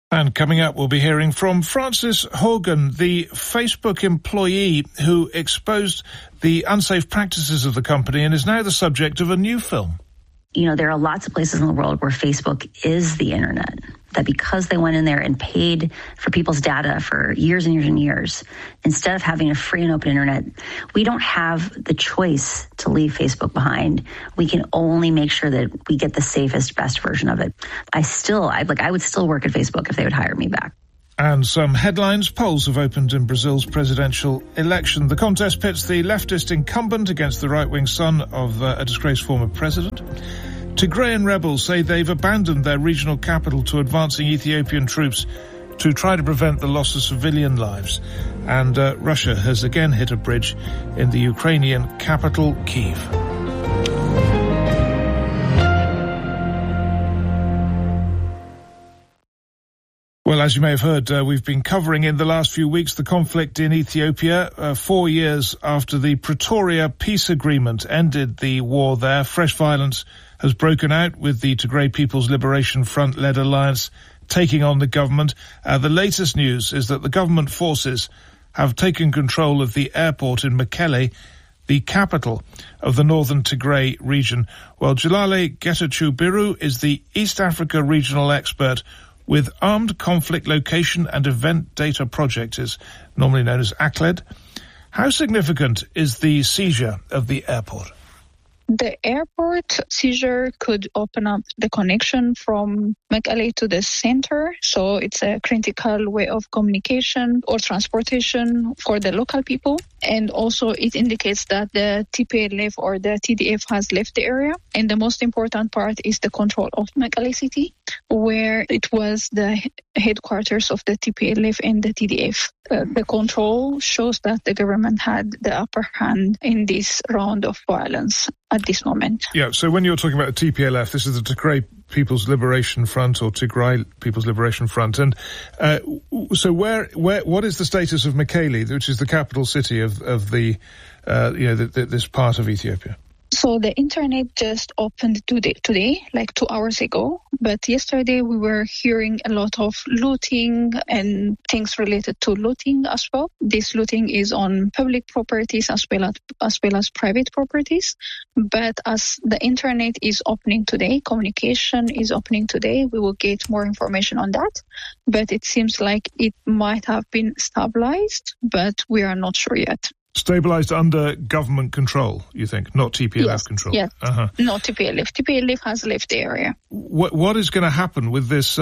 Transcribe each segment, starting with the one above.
And coming up, we'll be hearing from Frances Haugen, the Facebook employee who exposed the unsafe practices of the company and is now the subject of a new film. You know, there are lots of places in the world where Facebook is the internet, that because they went in there and paid for people's data for years and years and years, instead of having a free and open internet, we don't have the choice to leave Facebook behind. We can only make sure that we get the safest, best version of it. I would still work at Facebook if they would hire me back. And some headlines. Polls have opened in Brazil's presidential election. The contest pits the leftist incumbent against the right-wing son of a disgraced former president. Tigrayan rebels say they've abandoned their regional capital to advancing Ethiopian troops to try to prevent the loss of civilian lives. And Russia has again hit a bridge in the Ukrainian capital, Kyiv. Well, as you may have heard, we've been covering in the last few weeks the conflict in Ethiopia, 4 years after the Pretoria peace agreement ended the war there. Fresh violence has broken out with the Tigray People's Liberation Front-led alliance taking on the government. The latest news is that the government forces have taken control of the airport in Mekelle, the capital of the northern Tigray region. Well, Jalale Getachew Biru is the East Africa regional expert with Armed Conflict Location and Event Data Project, is normally known as ACLED. How significant is the seizure of the airport? The airport seizure could open up the connection from Mekelle to the center, so it's a critical way of communication or transportation for the local people. And also it indicates that the TPLF or the TDF has left the area. And the most important part is the control of Mekelle city, where it was the headquarters of the TPLF and the TDF. The control shows that the government had the upper hand in this round of violence at this moment. Yeah, so when you're talking about the TPLF, this is the Tigray People's Liberation Front or Tigray People's Liberation Front. And so what is the status of Mekelle, which is the capital city of the this part of Ethiopia? So the internet just opened today, like 2 hours ago. But yesterday we were hearing a lot of looting and things related to looting as well. This looting is on public properties as well as private properties. But as the internet is opening today, communication is opening today, we will get more information on that. But it seems like it might have been stabilized, but we are not sure yet. Stabilized under government control, you think, not TPLF control? Yes, not TPLF. TPLF has left the area. What is going to happen with this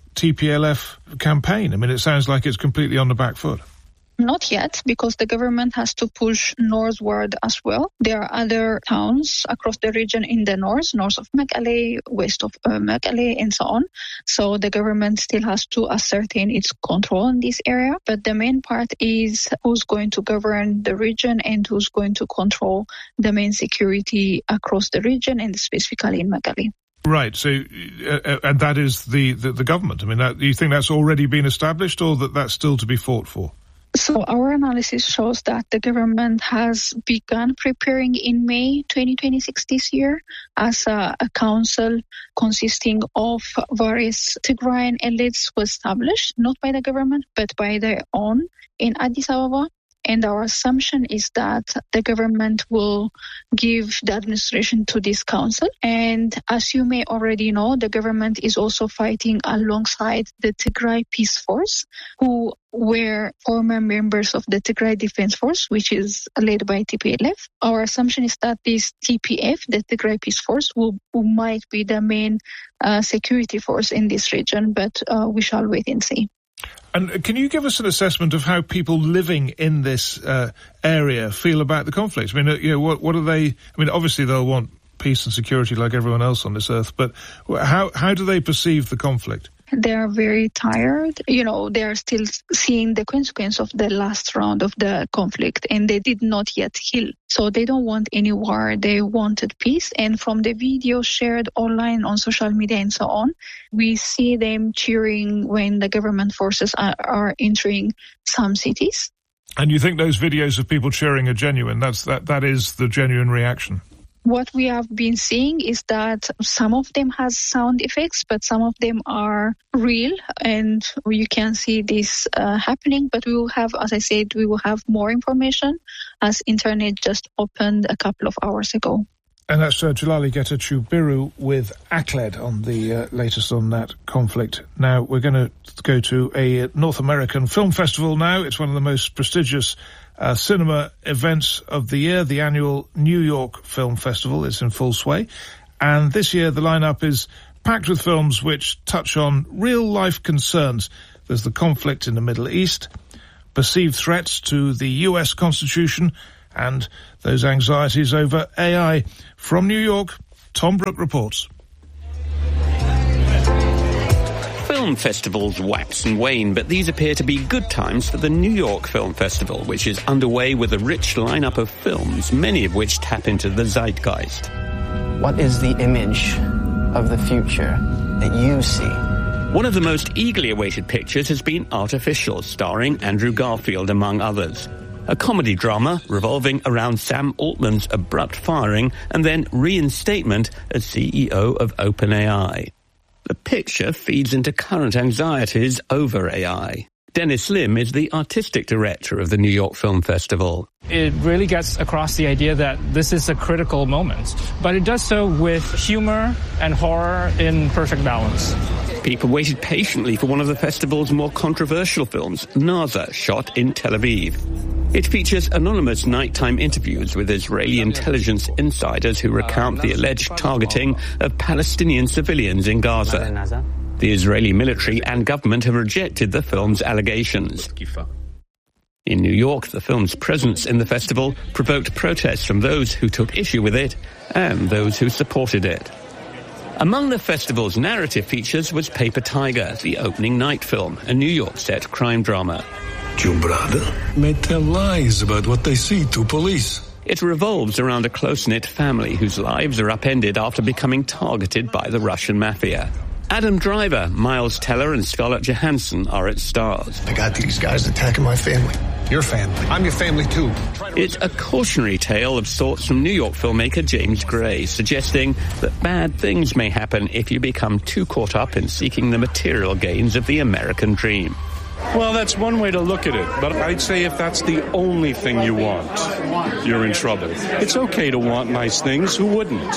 TPLF campaign? I mean, it sounds like it's completely on the back foot. Not yet, because the government has to push northward as well. There are other towns across the region in the north of Mekelle, west of Mekelle, and so on. So the government still has to ascertain its control in this area. But the main part is who's going to govern the region and who's going to control the main security across the region and specifically in Mekelle. Right. So, and that is the government. I mean, do you think that's already been established, or that's still to be fought for? So our analysis shows that the government has begun preparing in May 2026 this year as a council consisting of various Tigrayan elites was established, not by the government, but by their own in Addis Ababa. And our assumption is that the government will give the administration to this council. And as you may already know, the government is also fighting alongside the Tigray Peace Force, who were former members of the Tigray Defense Force, which is led by TPLF. Our assumption is that this TPF, the Tigray Peace Force, who might be the main security force in this region, but we shall wait and see. And can you give us an assessment of how people living in this area feel about the conflict? I mean, what are they? I mean, obviously they'll want peace and security like everyone else on this earth, but how do they perceive the conflict? They are very tired. They are still seeing the consequence of the last round of the conflict, and they did not yet heal. So they don't want any war. They wanted peace. And from the video shared online on social media and so on, we see them cheering when the government forces are entering some cities. And you think those videos of people cheering are genuine? That is the genuine reaction? What we have been seeing is that some of them has sound effects, but some of them are real, and you can see this happening. But we will have, as I said, we will have more information as internet just opened a couple of hours ago. And that's Julali Getachew-Biru with ACLED on the latest on that conflict. Now, we're going to go to a North American film festival now. It's one of the most prestigious cinema events of the year. The annual New York Film Festival is in full sway. And this year, the lineup is packed with films which touch on real-life concerns. There's the conflict in the Middle East, perceived threats to the U.S. Constitution, and those anxieties over AI. From New York, Tom Brooke reports. Film festivals wax and wane, but these appear to be good times for the New York Film Festival, which is underway with a rich lineup of films, many of which tap into the zeitgeist. What is the image of the future that you see? One of the most eagerly awaited pictures has been Artificial, starring Andrew Garfield, among others. A comedy drama revolving around Sam Altman's abrupt firing and then reinstatement as CEO of OpenAI. The picture feeds into current anxieties over AI. Dennis Lim is the artistic director of the New York Film Festival. It really gets across the idea that this is a critical moment, but it does so with humor and horror in perfect balance. People waited patiently for one of the festival's more controversial films, Naza, shot in Tel Aviv. It features anonymous nighttime interviews with Israeli intelligence insiders who recount the alleged targeting of Palestinian civilians in Gaza. The Israeli military and government have rejected the film's allegations. In New York, the film's presence in the festival provoked protests from those who took issue with it and those who supported it. Among the festival's narrative features was Paper Tiger, the opening night film, a New York set crime drama. Your brother may tell lies about what they see to police. It revolves around a close-knit family whose lives are upended after becoming targeted by the Russian mafia. Adam Driver, Miles Teller and Scarlett Johansson are its stars. I got these guys attacking my family. Your family. I'm your family too. It's a cautionary tale of sorts from New York filmmaker James Gray, suggesting that bad things may happen if you become too caught up in seeking the material gains of the American dream. Well, that's one way to look at it, but I'd say if that's the only thing you want, you're in trouble. It's okay to want nice things, who wouldn't?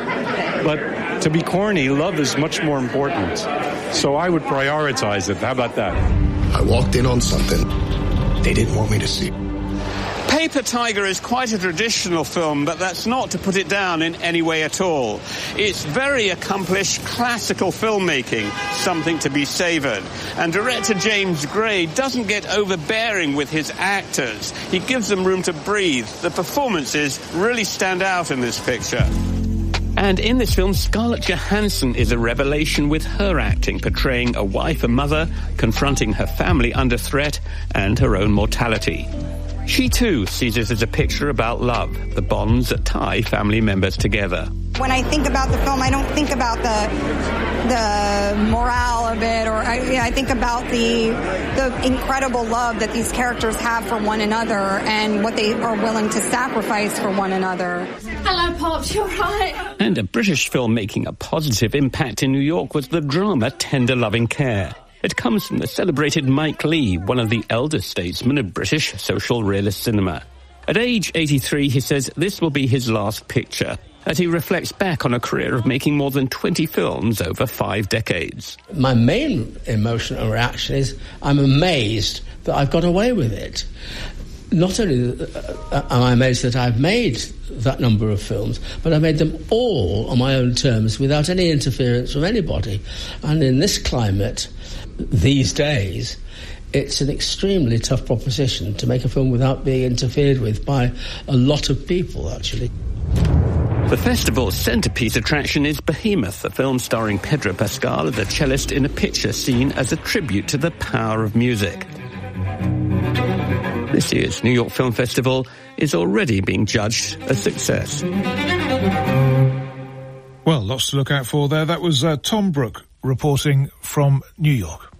But to be corny, love is much more important. So I would prioritize it. How about that? I walked in on something they didn't want me to see. Paper Tiger is quite a traditional film, but that's not to put it down in any way at all. It's very accomplished classical filmmaking, something to be savoured. And director James Gray doesn't get overbearing with his actors. He gives them room to breathe. The performances really stand out in this picture. And in this film, Scarlett Johansson is a revelation with her acting, portraying a wife and mother, confronting her family under threat and her own mortality. She too sees it as a picture about love, the bonds that tie family members together. When I think about the film, I don't think about the morale of it, or I think about the incredible love that these characters have for one another and what they are willing to sacrifice for one another. Hello, Pops, you're right. And a British film making a positive impact in New York was the drama Tender Loving Care. It comes from the celebrated Mike Leigh, one of the elder statesmen of British social realist cinema. At age 83, he says this will be his last picture, as he reflects back on a career of making more than 20 films over 5 decades. My main emotional reaction is I'm amazed that I've got away with it. Not only am I amazed that I've made that number of films, but I made them all on my own terms without any interference from anybody. And in this climate, these days, it's an extremely tough proposition to make a film without being interfered with by a lot of people, actually. The festival's centrepiece attraction is Behemoth, a film starring Pedro Pascal as a cellist in a picture seen as a tribute to the power of music. This year's New York Film Festival is already being judged a success. Well, lots to look out for there. That was Tom Brooke reporting from New York.